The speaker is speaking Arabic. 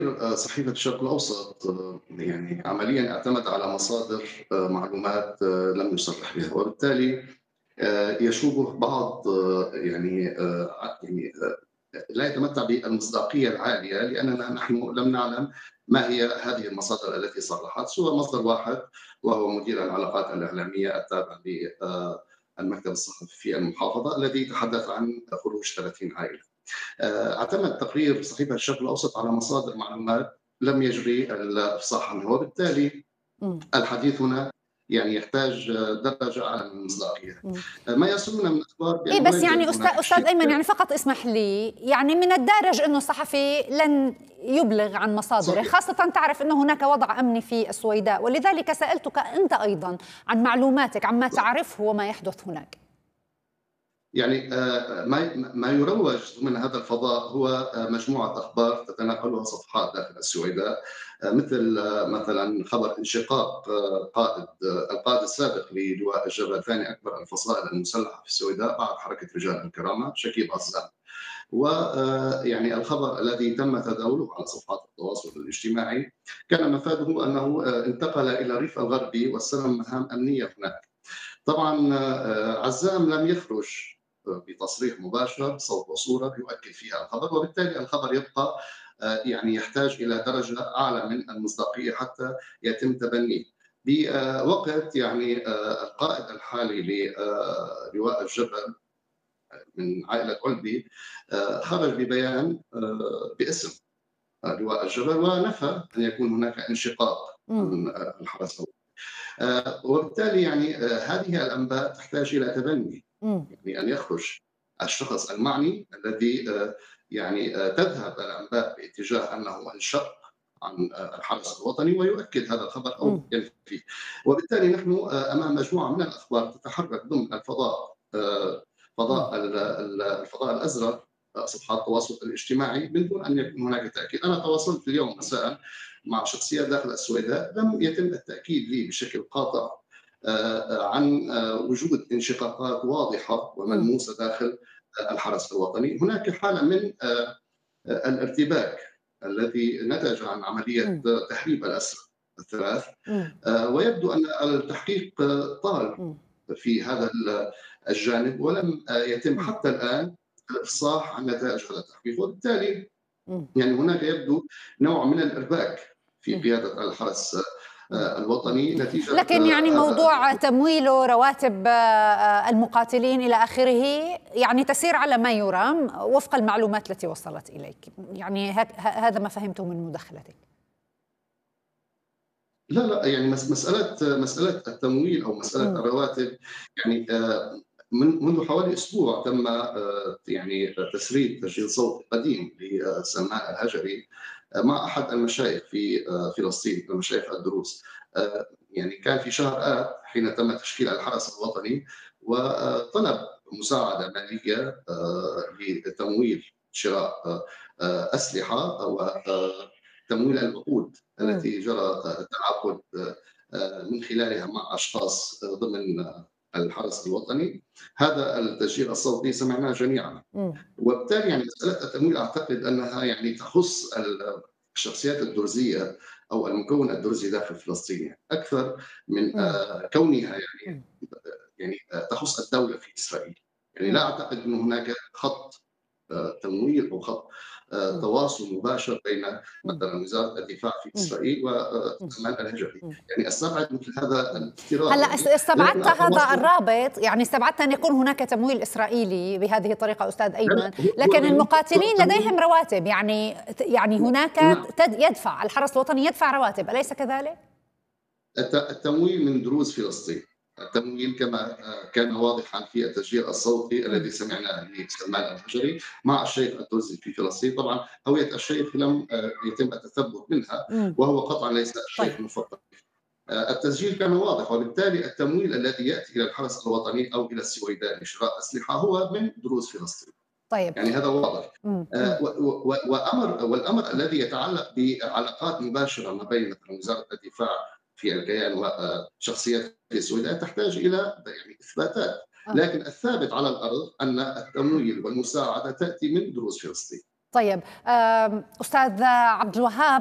صحيفة الشرق الأوسط يعني عمليًا اعتمد على مصادر معلومات لم يصرح بها، وبالتالي يشوبه بعض لا يتمتع بالمصداقية العالية، لأننا نحن لم نعلم ما هي هذه المصادر التي صرحت، سوى مصدر واحد وهو مدير العلاقات الإعلامية التابع للمكتب الصحفي في المحافظة الذي تحدث عن خروج 30 عائلة. اعتمد تقرير صحيفة الشرق الأوسط على مصادر معلومات لم يجري الإفصاح عنها، وبالتالي إمم، الحديث هنا يعني يحتاج درجة أعلى من المصداقية. إمم. ما يصلنا من أخبار إيه بأنه لا بس يعني يوجد هناك أستاذ شيء. أيمن، يعني فقط اسمح لي، يعني من الدارج إنه الصحفي لن يبلغ عن مصادره، صحيح. خاصة تعرف إنه هناك وضع أمني في السويداء، ولذلك سألتك أنت أيضا عن معلوماتك عما تعرفه وما يحدث هناك. يعني ما يروج ضمن هذا الفضاء هو مجموعة أخبار تتناقلها صفحات داخل السويداء، مثل مثلا خبر انشقاق القائد السابق للواء الجبل، ثاني أكبر الفصائل المسلحة في السويداء بعد حركة رجال الكرامة شكيب غزال. ويعني الخبر الذي تم تداوله على صفحات التواصل الاجتماعي كان مفاده أنه انتقل إلى الريف الغربي واستلم مهام أمنية هناك. طبعا عزام لم يخرج بتصريح مباشر صوت وصورة يؤكد فيها الخبر، وبالتالي الخبر يبقى يعني يحتاج إلى درجة أعلى من المصداقية حتى يتم تبنيه. بوقت يعني القائد الحالي للواء الجبل من عائلة علبي خرج ببيان باسم لواء الجبل ونفى أن يكون هناك انشقاق إمم، عن الحرس. وبالتالي يعني هذه الأنباء تحتاج إلى تبني، إمم، يعني أن يخرج الشخص المعني الذي تذهب الأنباء باتجاه أنه انشق عن الحرس الوطني ويؤكد هذا الخبر إمم، أو ينفيه. وبالتالي نحن أمام مجموعة من الأخبار تتحرك ضمن الفضاء، إمم. الفضاء الأزرق، صفحات التواصل الاجتماعي، من دون أن يكون هناك تأكيد. أنا تواصلت اليوم مساء مع شخصيات داخل السويداء، لم يتم التأكيد لي بشكل قاطع عن وجود انشقاقات واضحة إمم، وملموسة داخل الحرس الوطني. هناك حالة من الارتباك الذي نتج عن عملية إمم، تهريب الأسرى الثلاث، إمم، ويبدو أن التحقيق طال إمم، في هذا الجانب، ولم يتم إمم، حتى الآن الإفصاح عن نتائج هذا التحقيق، وبالتالي إمم، يعني هناك يبدو نوع من الإرباك في إمم، قيادة الحرس إمم، إمم. الوطني نتيجة لكن يعني هذا. موضوع تمويله، رواتب المقاتلين إلى آخره، يعني تسير على ما يرام وفق المعلومات التي وصلت إليك، يعني هذا ما فهمته من مداخلتك. لا يعني مسألة التمويل أو مسألة إمم، الرواتب، يعني منذ حوالي أسبوع تم يعني تسريب تسجيل صوتي قديم لسلمان الهجري مع أحد المشايخ في فلسطين، المشايخ الدروز. يعني كان في شهر آب حين تم تشكيل الحرس الوطني، وطلب مساعدة مالية لتمويل شراء أسلحة وتمويل العقود إمم، التي جرى التعاقد من خلالها مع أشخاص ضمن الحرس الوطني. هذا التسجيل الصوتي سمعناه جميعا، إمم، وبالتالي يعني مسألة التمويل أعتقد أنها يعني تخص الشخصيات الدرزية أو المكون الدرزي داخل فلسطين، يعني أكثر من إمم، كونها إمم، يعني تخص الدولة في إسرائيل. يعني لا إمم، أعتقد أن هناك خط تمويل أو خط إمم، تواصل مباشر بين إمم، مثلا وزارة الدفاع في إمم، إسرائيل إمم، وسلمان الهجري. إمم. يعني استبعد مثل هذا إمم. الافتراض، هلأ يعني لكن استبعدت هذا أتواصل. الرابط، يعني استبعدت أن يكون هناك تمويل إسرائيلي بهذه الطريقة أستاذ لا أيمن، هو لكن هو المقاتلين التمويل. لديهم رواتب، يعني هناك نعم، يدفع الحرس الوطني يدفع رواتب، أليس كذلك؟ التمويل من دروز فلسطين. التمويل كما كان واضحا في التسجيل الصوتي الذي إمم، سمعناه لسلمان الهجري مع الشيخ الدرزي في فلسطين. طبعا هوية الشيخ لم يتم التثبت منها، إمم، وهو قطعا ليس طيب، الشيخ المفضل. التسجيل كان واضح، وبالتالي التمويل الذي ياتي الى الحرس الوطني او الى السويداء لشراء اسلحه هو من دروز فلسطين. طيب، يعني هذا واضح. إمم، إمم، والامر الذي يتعلق بعلاقات مباشره ما بين مثلا وزاره الدفاع في الكيان وشخصيات في السويداء تحتاج الى يعني اثباتات، آه، لكن الثابت على الارض ان إمم، التمويل والمساعده تاتي من دروز فلسطين. طيب أستاذ عبد الوهاب،